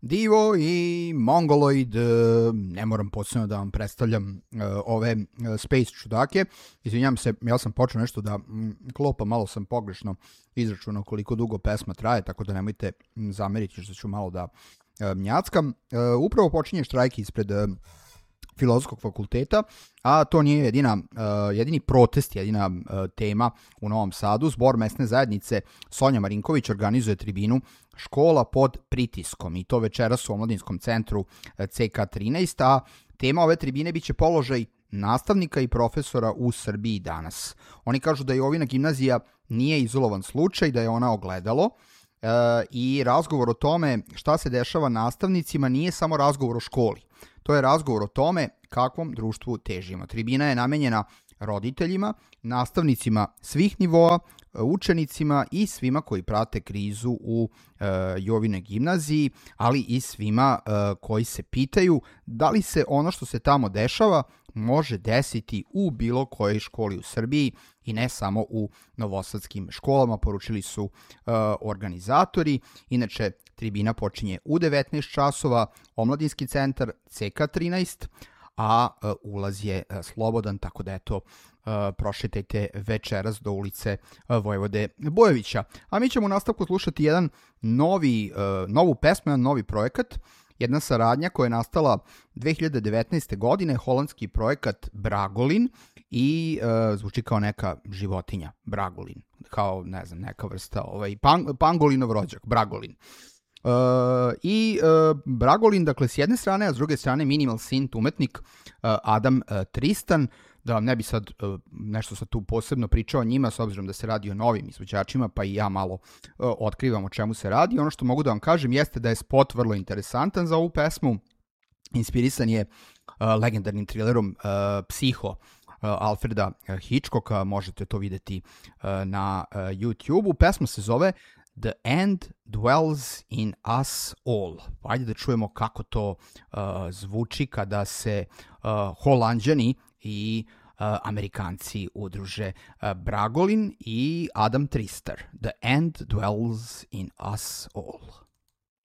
Divo i Mongoloid, ne moram posebno da vam predstavljam ove space čudake. Izvinjam se, ja sam počeo nešto da klopam, malo sam pogrešno izračunao koliko dugo pesma traje, tako da nemojte zameriti što ću malo da mnjackam. Upravo počinje štrajk ispred Filozofskog fakulteta, a to nije jedini protest, jedina tema u Novom Sadu. Zbor mesne zajednice Sonja Marinković organizuje tribinu Škola pod pritiskom i to večeras u Omladinskom centru CK13, a tema ove tribine biće položaj nastavnika i profesora u Srbiji danas. Oni kažu da Jovina gimnazija nije izolovan slučaj, da je ona ogledalo i razgovor o tome šta se dešava nastavnicima nije samo razgovor o školi. To je razgovor o tome kakvom društvu težimo. Tribina je namenjena roditeljima, nastavnicima svih nivoa, učenicima i svima koji prate krizu u Jovine gimnaziji, ali i svima koji se pitaju da li se ono što se tamo dešava može desiti u bilo kojoj školi u Srbiji i ne samo u novosadskim školama, poručili su organizatori. Inače, tribina počinje u 19 časova, Omladinski centar CK13, a ulaz je slobodan, tako da eto, prošetajte večeras do ulice Vojvode Bojovića. A mi ćemo u nastavku slušati jedan novu pesmu, jedan novi projekat, jedna saradnja koja je nastala 2019. godine, holandski projekat Bragolin i zvuči kao neka životinja, Bragolin, kao ne znam, neka vrsta pangolinov rođak, Bragolin. Bragolin, dakle, s jedne strane, a s druge strane minimal synth umetnik Adam Tristan. Da vam ne bi sad nešto sad tu posebno pričao o njima, s obzirom da se radi o novim izvođačima, pa i ja malo otkrivam o čemu se radi. Ono što mogu da vam kažem jeste da je spot vrlo interesantan za ovu pesmu. Inspirisan je legendarnim thrillerom Psiho Alfreda Hitchcocka, možete to videti na YouTube-u. Pesma se zove The End Dwells in Us All. Ajde da čujemo kako to zvuči kada se Holanđani i Amerikanci udruže. Bragolin i Adam Tristar. The End Dwells in Us All.